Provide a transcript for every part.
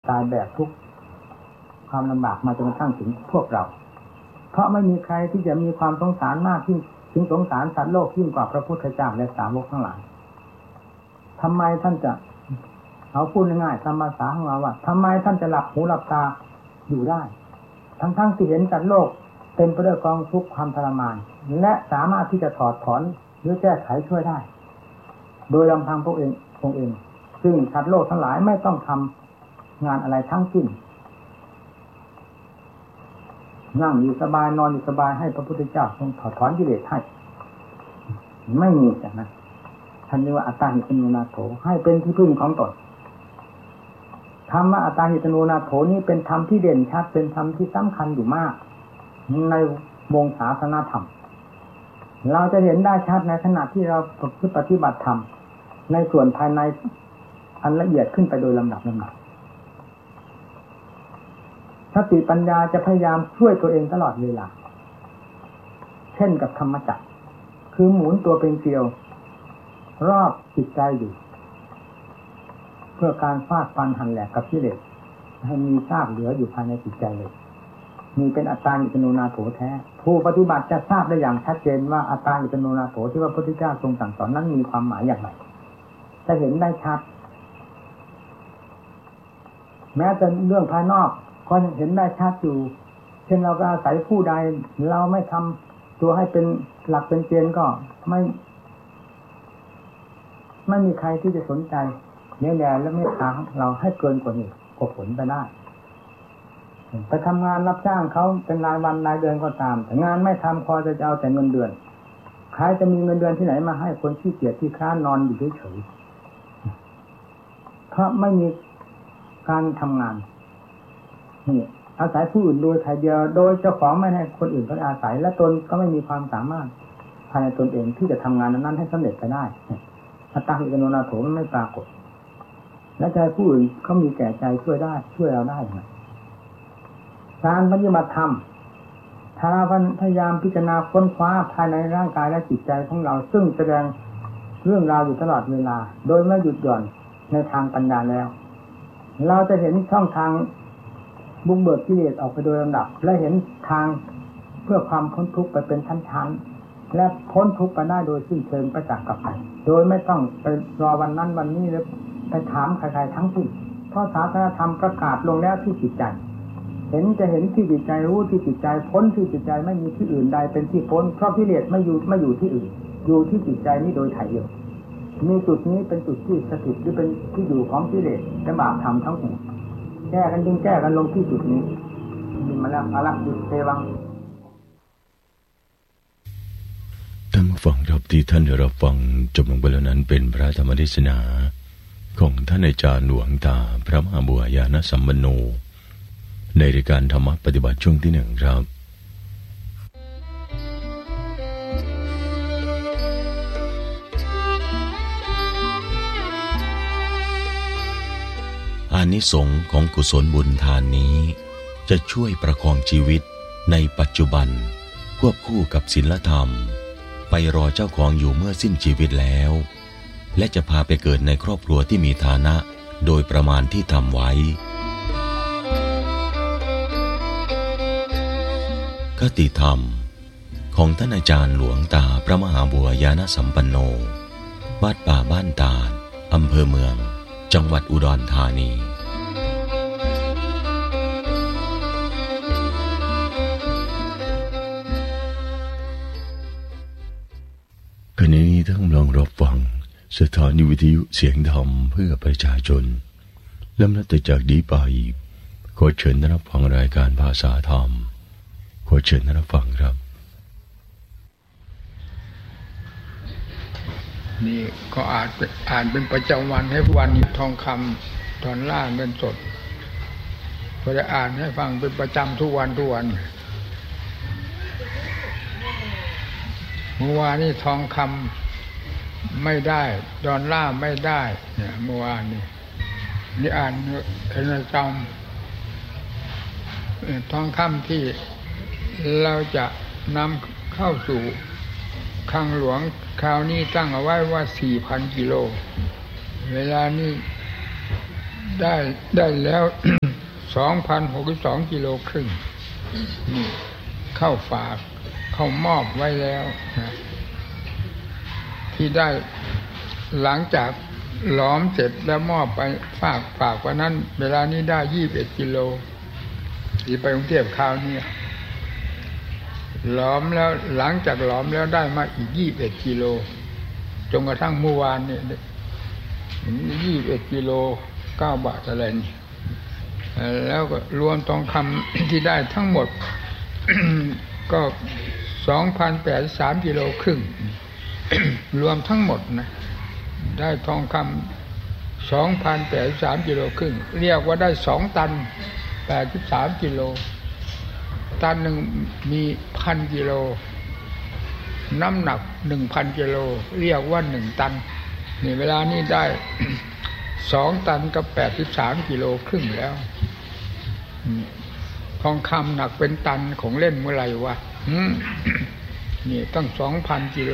กายแบกทุกความลำบากมาจนกระทั่งถึงพวกเราเพราะไม่มีใครที่จะมีความสงสารมากถึงสงสารสัตว์โลกยิ่งกว่าพระพุทธเจ้าและสาวกทั้งหลายทำไมท่านจะเอาพูดง่ายๆตามภาษาของเราว่าทำไมท่านจะหลับหูหลับตาอยู่ได้ทั้งที่เห็นสัตว์โลกเต็มไปด้วยกองทุกข์ความทรมานและสามารถที่จะถอดถอนหรือแก้ไขช่วยได้โดยลำพังพวกเองซึ่งสัตว์โลกทั้งหลายไม่ต้องทำงานอะไรทั้งสิ้นนั่งอยู่สบายนอนอยู่สบายให้พระพุทธเจ้าทรงถอดถอนกิเลสให้ไม่มีจากนั้นท่านเรียกว่าอัตตาหิตโนนาโถให้เป็นที่พึ่งของตนธรรมะอัตตาหิตโนนาโถนี้เป็นธรรมที่เด่นชัดเป็นธรรมที่สำคัญอยู่มากในวงศาสนธรรมเราจะเห็นได้ชัดในขณะที่เราปฏิบัติธรรมในส่วนภายในอันละเอียดขึ้นไปโดยลำดับสติปัญญาจะพยายามช่วยตัวเองตลอดเวลาเช่นกับธรรมจักรคือหมุนตัวเป็นเกลียวรอบจิตใจอยู่เพื่อการฟาดฟันหันแหลกกับกิเลสให้มีซากเหลืออยู่ภายในจิตใจเลยมีเป็นอัตตาหิตโนนาโถแท้ผู้ปฏิบัติจะทราบได้อย่างชัดเจนว่าอัตตาหิตโนนาโถที่ว่าพระพุทธเจ้าทรงสั่งสอนนั้นมีความหมายอย่างไรจะเห็นได้ชัดแม้แต่เรื่องภายนอกก็เห็นได้ชัดอยู่เช่นเราก็อาศัยผู้ใดเราไม่ทำตัวให้เป็นหลักเป็นเกณฑ์ก็ไม่มีใครที่จะสนใจแน่และไม่ทางเราให้เกินกว่านี้กว่าผลไปได้ไปทำงานรับจ้างเขาเป็นรายวันรายเดือนก็ตามแต่งานไม่ทำพอจะเอาแต่เงินเดือนใครจะมีเงินเดือนที่ไหนมาให้คนขี้เกียจที่ค้านนอนอยู่เฉยๆเพราะไม่มีการทำงานนี่อาศัยผู้อื่นโดยถ่ายเดียวโดยเจ้าของไม่ให้คนอื่นเขาอาศัยและตนก็ไม่มีความสามารถภายในตนเองที่จะทำงานนั้นให้สำเร็จไปได้อัตตาหิตโนนาโถมันไม่ปรากฏและใจผู้อื่นเขามีแก่ใจช่วยได้ช่วยเราได้ไหมการปฏิบัติธรรมถ้าเราพยายามพิจารณาค้นคว้าภายในร่างกายและจิตใจของเราซึ่งแสดงเรื่องราวอยู่ตลอดเวลาโดยไม่หยุดหย่อนในทางปัญญาแล้วเราจะเห็นช่องทางบุกเบิกกิเลสออกไปโดยลำดับและเห็นทางเพื่อความพ้นทุกข์ไปเป็นชั้นๆและพ้นทุกข์ไปได้โดยสิ้นเชิงประจักษ์กับใครโดยไม่ต้องไปรอวันนั้นวันนี้แล้วไปถามใครๆทั้งสิ้นเพราะศาสนธรรมประกาศลงแล้วที่จิตใจเห็นจะเห็นที่จิตใจรู้ที่จิตใจพ้นที่จิตใจไม่มีที่อื่นใดเป็นที่พ้นเพราะกิเลสไม่อยู่ที่อื่นอยู่ที่จิตใจนี้โดยถ่ายเดียวมีจุดนี้เป็นจุดที่สถิตหรือเป็นที่อยู่ของกิเลสและบาปธรรมทั้งหมดแก้กันจึงแก้กันลงที่จุดนี้มีมาแล้วอาละยุเทวังท่านผู้ฟังครับที่ท่านได้รับฟังจบลงไปแล้วนั้นเป็นพระธรรมเทศนาของท่านอาจารย์หลวงตาพระมหาบัวญาณสัมปันโนในรายการธรรมะปฏิบัติช่วงที่1ครับอานิสงส์ของกุศลบุญทานนี้จะช่วยประคองชีวิตในปัจจุบันควบคู่กับศีลธรรมไปรอเจ้าของอยู่เมื่อสิ้นชีวิตแล้วและจะพาไปเกิดในครอบครัวที่มีฐานะโดยประมาณที่ทำไว้คติธรรมของท่านอาจารย์หลวงตาพระมหาบัวญาณสัมปันโนวัดป่าบ้านตาดอำเภอเมืองจังหวัดอุดรธานีขณะนี้ท่านกำลังรับฟังสถานีวิทยุเสียงธรรมเพื่อประชาชนและนับจากนี้ไปขอเชิญรับฟังรายการภาษาธรรมขอเชิญรับฟังครับนี่ก็อ่านเป็นประจำวันให้วันทองคำดอลลาร์เงินสดก็จะอ่านให้ฟังเป็นประจำทุกวันเมื่อวานนี้ทองคำไม่ได้ดอลลาร์ไม่ได้เนี่ยเมื่อวานนี่อ่านในจำทองคำที่เราจะนำเข้าสู่คลังหลวงคราวนี้ตั้งเอาไว้ว่า 4,000 กิโลเวลานี้ได้แล้ว 2,062 กิโลครึ่งนี่เข้าฝากเข้ามอบไว้แล้วนะที่ได้หลังจากหลอมเสร็จแล้วมอบไปฝากวันนั้นเวลานี้ได้21 กิโลที่ไปกรุงเทพคราวนี้หลอมแล้วหลังจากหลอมแล้วได้มาอีก21 กิโลจนกระทั่งเมื่อวานนี่21 กิโล9 บาทอะไรนี่แล้วก็รวมทองคำที่ได้ทั้งหมด ก็ 2,083 กิโลครึ่ง รวมทั้งหมดนะได้ทองคำ 2,083 กิโลครึ่งเรียกว่าได้2 ตัน 83 กิโลตันหนึ่งมี 1,000 กิโลน้ำหนัก 1,000 กิโลเรียกว่า1 ตันนี่เวลานี้ได้ 2 ตันกับ83 กิโลครึ่งแล้วทองคำหนักเป็นตันของเล่นเมื่อไหร่วะนี่ตั้ง 2,000 กิโล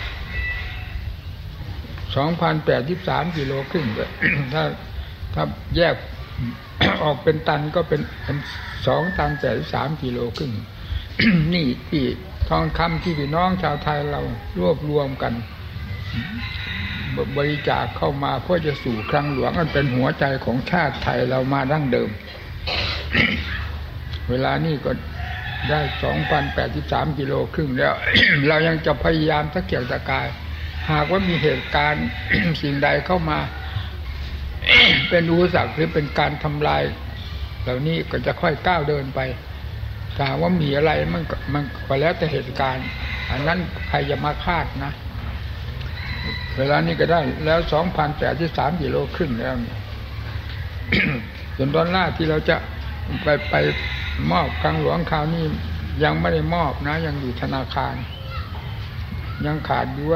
2,083 กิโลครึ่งถ้าแยก ออกเป็นตันก็เป็น2 ตัน83 กิโลครึ่ง นี่ที่ทองคำที่พี่น้องชาวไทยเรารวบรวมกันบริจาคเข้ามาเพื่อจะสู่คลังหลวงอันเป็นหัวใจของชาติไทยเรามาดั้งเดิม เวลานี้ก็ได้ 2,083 กิโลครึ่งแล้ว เรายังจะพยายามตะเกียกตะกายหากว่ามีเหตุการณ์ สิ่งใดเข้ามา เป็นอุปสรรคหรือเป็นการทำลายเหล่านี้ก็จะค่อยก้าวเดินไปถ้าว่ามีอะไรมันก็แล้วแต่เหตุการณ์อันนั้นใครจะมาคาดนะเวลานี้ก็ได้แล้ว 2,083 กิโลครึ่งแล้ว ส่วนดอลลาร์ที่เราจะไปมอบคลังหลวงคราวนี้ยังไม่ได้มอบนะยังอยู่ธนาคารยังขาดอยู่ว่า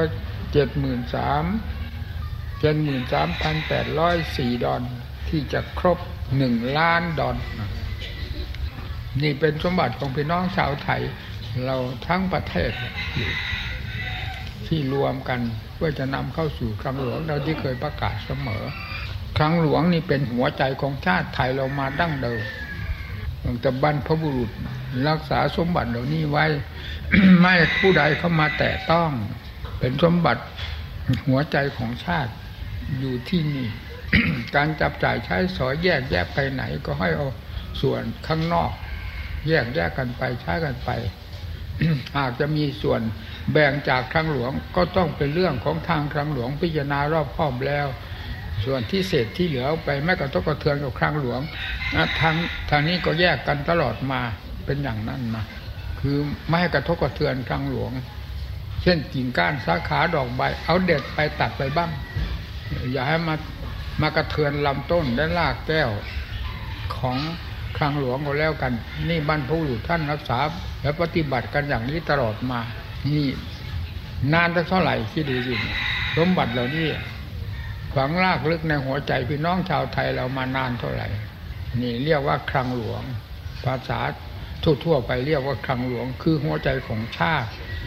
73,804 ดอลที่จะครบ1 ล้านดอลนี่เป็นสมบัติของพี่น้องชาวไทยเราทั้งประเทศที่รวมกันเพื่อจะนำเข้าสู่คลังหลวงเราที่เคยประกาศเสมอคลังหลวงนี่เป็นหัวใจของชาติไทยเรามาดั้งเดิมตั้งแต่บรรพบุรุษรักษาสมบัติเหล่านี้ไว้ ไม่ผู้ใดเข้ามาแตะต้องเป็นสมบัติหัวใจของชาติอยู่ที่นี่ การจับจ่ายใช้สอยแยกไปไหนก็ให้เอาส่วนข้างนอกแยกกันไปใช้กันไป หากจะมีส่วนแบ่งจากคลังหลวงก็ต้องเป็นเรื่องของทางคลังหลวงพิจารณารอบคอบแล้วส่วนที่เศษที่เหลือไปไม่กระทบกระเทือนกับคลังหลวงนะทางนี้ก็แยกกันตลอดมาเป็นอย่างนั้นมาคือไม่ให้กระทบกระเทือนคลังหลวงเช่นกิ่งก้านสาขาดอกใบเอาเด็ดไปตัดไปบ้างอย่าให้มากระเทือนลำต้นและรากแก้วของคลังหลวงก็แล้วกันนี่บรรพบุรุษท่านรักษาและปฏิบัติกันอย่างนี้ตลอดมานี่นานเท่าไหร่คิดดูสิสมบัติเหล่านี้ฝังรากลึกในหัวใจพี่น้องชาวไทยเรามานานเท่าไหร่นี่เรียกว่าคลังหลวงภาษาทั่วไปเรียกว่าคลังหลวงคือหัวใจของชาติ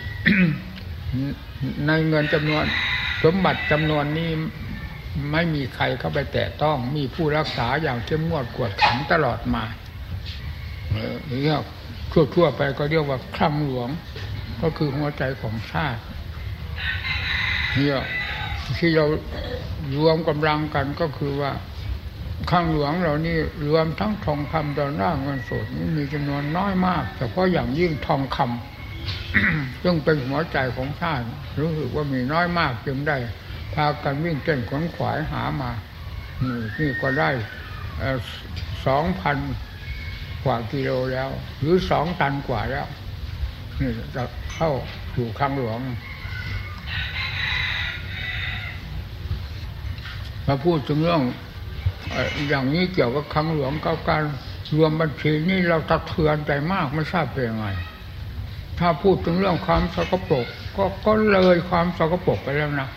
ในเงินจำนวนสมบัติจำนวนนี้ไม่มีใครเข้าไปแตะต้องมีผู้รักษาอย่างเข้มงวดกวดขันตลอดมาเรียกทั่วไปก็เรียกว่าคลังหลวงก็คือหัวใจของชาติเนี่ยที่เรารวมกำลังกันก็คือว่าคลังหลวงเรานี่รวมทั้งทองคำดอลลาร์เงินสดนี่มีจำนวนน้อยมากเฉพาะอย่างยิ่งทองคำ ซึ่งเป็นหัวใจของชาติรู้สึกว่ามีน้อยมากจึงได้พากันวิ่งเต้นขวนขวายหามานี่ก็ได้ 2,000 กว่ากิโลแล้วหรือ2 ตันกว่าแล้วนี่จะเข้าสู่คลังหลวงมาพูดถึงเรื่องอย่างนี้เกี่ยวกับคลังหลวงกับการรวมบัญชีนี่เราสะเทือนใจมากไม่ทราบเป็นยังไงถ้าพูดถึงเรื่องความสกปรกก็เลยความสกปรกไปแล้วนะ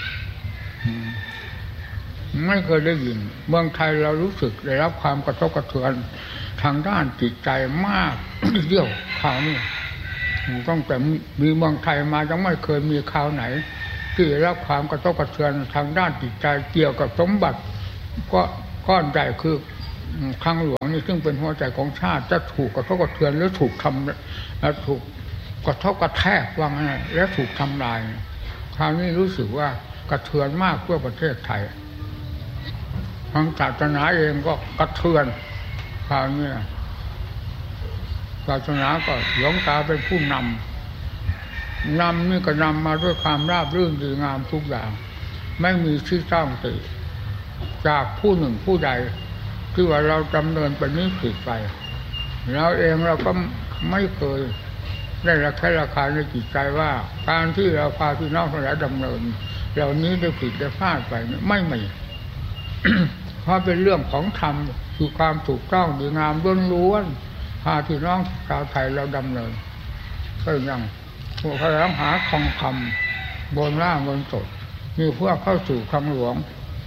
ไม่เคยได้ยินเมืองไทยเรารู้สึกได้รับความกระทบกระเทือนทางด้านจิตใจมาก เรื่องข่าวนี้ตั้งแต่มีเมืองไทยมายังไม่เคยมีข่าวไหนที่ได้รับความกระทบกระเทือนทางด้านจิตใจเกี่ยวกับสมบัติก็ก้อนใหญ่คือคลังหลวงนี่ซึ่งเป็นหัวใจของชาติจะถูกกระทบกระเทือนหรือถูกทำและถูกกระทบกระแทกว่างั้นและถูกทำลายคราวนี้รู้สึกว่ากระเทือนมากเพื่อประเทศไทยทางศาสนาเองก็กระเทือนคราวนี้ศาสนาก็หลวงตาเป็นผู้นำนี่ก็นำมาด้วยความราบรื่นดีงามทุกอย่างไม่มีที่ต้องติจากผู้หนึ่งผู้ใดที่ว่าเราดำเนินไปนี้ผิดไปเราเองเราก็ไม่เคยได้ระแคะระคายในจิตใจว่าการที่เราพาพี่น้องทั้งหลายดำเนินเหล่านี้ได้ผิดได้พลาดไปไม่มี เพราะเป็นเรื่องของธรรมคือความถูกต้องดีงามล้วนๆพาพี่น้องชาวไทยเราดำเนินก็ยังพวกเขาหาทองคำบนล่างบนสดมีพวกเข้าสู่คลังหลวง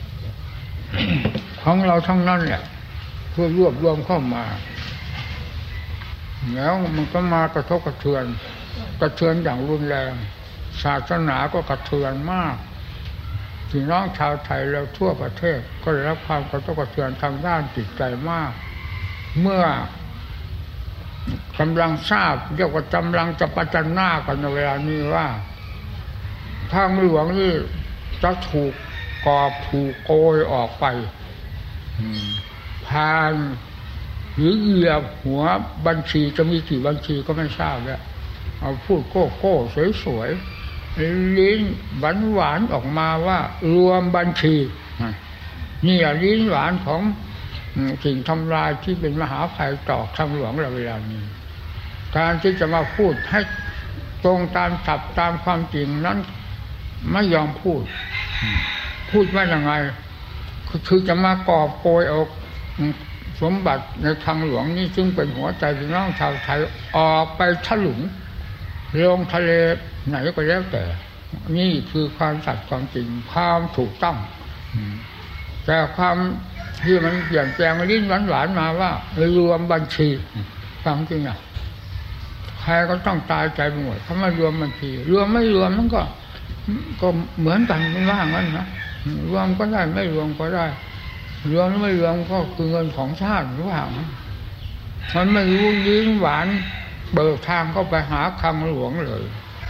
ของเราทั้งนั้นแหละเพื่อรวบรวมเข้ามาแล้วมันก็มากระทบกระเทือนอย่างรุนแรงศาสนาก็กระเทือนมากพี่น้องชาวไทยเราทั่วประเทศก็ได้รับความกระทบกระเทือนทางด้านจิตใจมากเมื่อกำลังทราบเรียกว่ากำลังจะประจันหน้ากันในเวลานี้ว่าทางหลวงนี่จะถูกกอบถูกโกยออกไปผ่านหรือเหยียบหัวบัญชีจะมีกี่บัญชีก็ไม่ทราบแล้วเอาพูดโก้สวยๆลิ้นหวานออกมาว่ารวมบัญชีนี่ลิ้นหวานของสิ่งทำลายที่เป็นมหาภัยต่อทางหลวงเราเวลานี้การที่จะมาพูดให้ตรงตามศัพท์ตามความจริงนั้นไม่ยอมพูดว่ายังไงคือจะมากอบโกยเอาสมบัติในทางหลวงนี่ซึ่งเป็นหัวใจพี่น้องชาวไทยออกไปถลุงลงทะเลไหนก็แล้วแต่นี่คือความสัตย์ความจริงความถูกต้องแต่ความที่มันเปลี่ยนแปลงลิ้นหวานมาว่ารวมบัญชีฟังจริงอ่ะใครก็ต้องตายใจไปหมดถ้ามารวมบัญชีรวมไม่รวมมันก็เหมือนกันไม่ว่างั้นนะรวมก็ได้ไม่รวมก็ได้รวมไม่รวมก็คือเงินของชาติหรือเปล่ามันไม่รู้ลิ้นหวานเบิกทางเข้าไปหาคลังหลวงเลย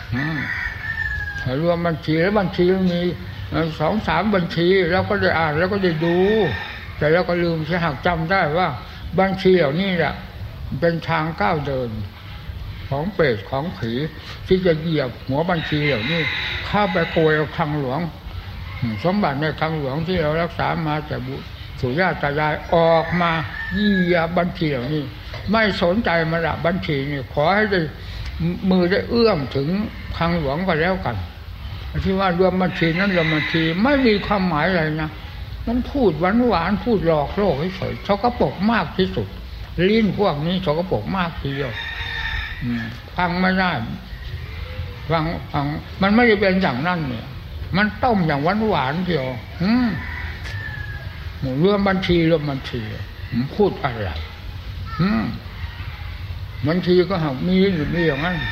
รวมบัญชีแล้วบัญชีมี 2-3 บัญชีแล้วก็ได้อ่านแล้วก็ได้ดูแต่แล้วก็ลืมหากจำได้ว่าบัญชีเหล่านี้แหละเป็นทางก้าวเดินของเปรตของผีที่จะเหยียบหัวบัญชีเหล่านี้เข้าไปโกยเอาคลังหลวงสมบัติในคลังหลวงที่เรารักษามาแต่สู่ญาติตายายออกมาเหยียบบัญชีเหล่านี้ไม่สนใจมาละบัญชีนี่ขอให้ได้มือได้เอื้อมถึงคลังหลวงก็แล้วกันที่ว่ารวมบัญชีนั้นรวมบัญชีไม่มีความหมายอะไรนะมันพูดหวานพูดหลอกโลกเฉยๆเขาก็ปกมากที่สุดลิ้นพวกนี้เขาก็ปกมากทีเดียวฟังไม่ได้ฟังมันไม่ได้เป็นอย่างนั้นเนี่ยมันต้มอย่างหวานเดียวรวมบัญชีพูดอะไรบัญชีก็หากมีอย่างนั้น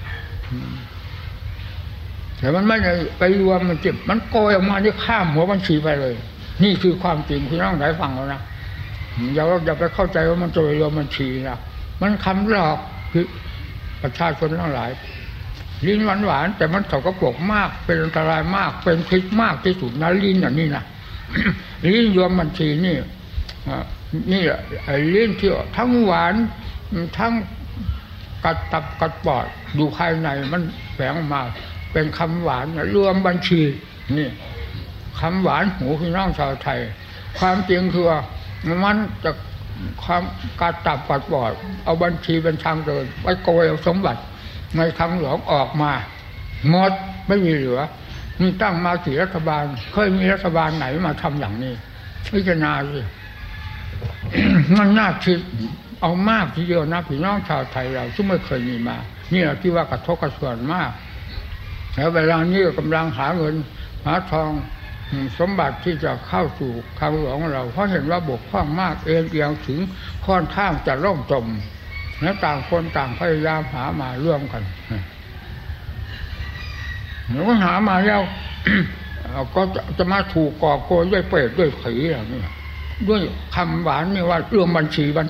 แต่มันไม่ได้ไปรวมมันเจ็บมันโกยออกมาที่ข้ามหัวบัญชีไปเลยนี่คือความจริงคุณต้องได้ฟังแล้วนะอย่าไปเข้าใจว่ามันจะไปรวมบัญชีนะมันคำหลอกคือประชาชนทั้งหลายลิ้นหวานแต่มันสกปรกมากเป็นอันตรายมากเป็นพิษมากที่สุดนะลิ้นอย่างนี้นะลิ้นรวมบัญชีนี่แหละไอ้ลิ้นที่ทั้งหวานทั้งกัดตับกัดปอดอยู่ภายในมันแฝงออกมาเป็นคำหวานรวมบัญชีนี่คำหวานหูพี่น้องชาวไทยความจริงคือมันจะความกัดตับกัดปอดเอาบัญชีเป็นทางเดินไปโกยเอาสมบัติในคลังหลวงออกมาหมดไม่มีเหลือนี่ตั้งมากี่รัฐบาลเคยมีรัฐบาลไหนมาทำอย่างนี้พิจารณาสิ มันน่าคิดเอามากทีเดียวนะพี่น้องชาวไทยเราซึ่งไม่เคยมีมานี่แหละที่ว่ากระทบกระเทือนมากแล้วเวลานี้กำลังหาเงินหาทองสมบัติที่จะเข้าสู่คลังหลวงเราเพราะเห็นว่าบกพร่องมากเอียงถึงค่อนข้างจะล่มจมและต่างคนต่างพยายามหามาร่วมกันแล้วก็หามาแล้ว ก็จะมาถูกกอบโกยด้วยเปรตด้วยผีอย่างนี้ด้วยคำหวานไม่ว่ารวมบัญชี